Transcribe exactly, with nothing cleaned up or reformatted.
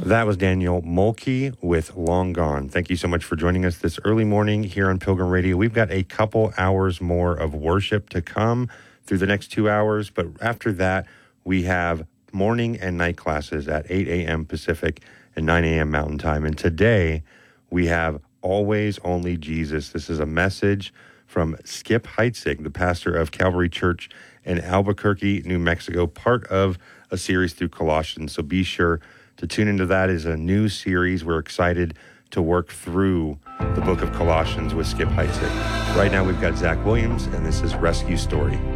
That was Daniel Mulkey with Long Gone. Thank you so much for joining us this early morning here on Pilgrim Radio. We've got a couple hours more of worship to come through the next two hours, but after that, we have morning and night classes at eight a.m. Pacific and nine a.m. Mountain Time. And today, we have Always Only Jesus. This is a message from Skip Heitzig, the pastor of Calvary Church in Albuquerque, New Mexico, part of a series through Colossians. So be sure to tune into that. Is a new series. We're excited to work through the book of Colossians with Skip Heitzig. Right now, we've got Zach Williams, and this is Rescue Story.